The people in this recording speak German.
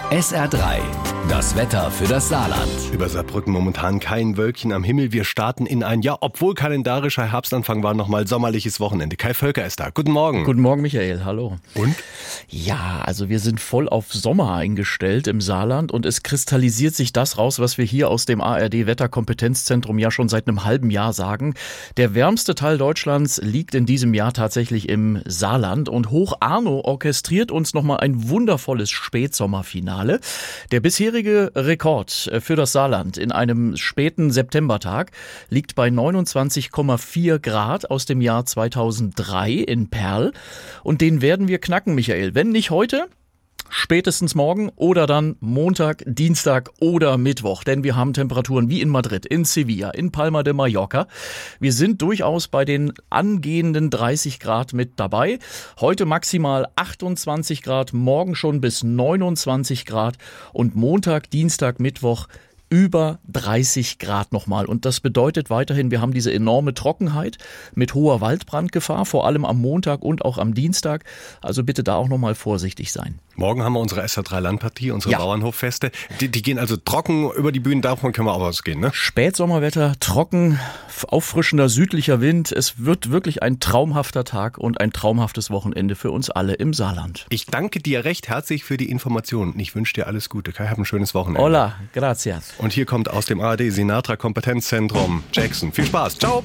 SR3, das Wetter für das Saarland. Über Saarbrücken momentan kein Wölkchen am Himmel. Wir starten in ein, obwohl kalendarischer Herbstanfang war, nochmal sommerliches Wochenende. Kai Völker ist da. Guten Morgen. Guten Morgen, Michael. Hallo. Und? Ja, also wir sind voll auf Sommer eingestellt im Saarland und es kristallisiert sich das raus, was wir hier aus dem ARD-Wetterkompetenzzentrum ja schon seit einem halben Jahr sagen. Der wärmste Teil Deutschlands liegt in diesem Jahr tatsächlich im Saarland und Hoch Arno orchestriert uns nochmal ein wundervolles Spätsommerfinale. Der bisherige Rekord für das Saarland in einem späten Septembertag liegt bei 29,4 Grad aus dem Jahr 2003 in Perl. Und den werden wir knacken, Michael. Wenn nicht heute, spätestens morgen oder dann Montag, Dienstag oder Mittwoch. Denn wir haben Temperaturen wie in Madrid, in Sevilla, in Palma de Mallorca. Wir sind durchaus bei den angehenden 30 Grad mit dabei. Heute maximal 28 Grad, morgen schon bis 29 Grad und Montag, Dienstag, Mittwoch über 30 Grad nochmal. Und das bedeutet weiterhin, wir haben diese enorme Trockenheit mit hoher Waldbrandgefahr, vor allem am Montag und auch am Dienstag. Also bitte da auch nochmal vorsichtig sein. Morgen haben wir unsere SR3-Landpartie, unsere Bauernhoffeste. Die gehen also trocken über die Bühnen, davon können wir auch ausgehen, ne? Spätsommerwetter, trocken, auffrischender südlicher Wind. Es wird wirklich ein traumhafter Tag und ein traumhaftes Wochenende für uns alle im Saarland. Ich danke dir recht herzlich für die Informationen. Ich wünsche dir alles Gute. Kai, hab ein schönes Wochenende. Hola, gracias. Und hier kommt aus dem ARD Sinatra Kompetenzzentrum Jackson. Viel Spaß. Ciao.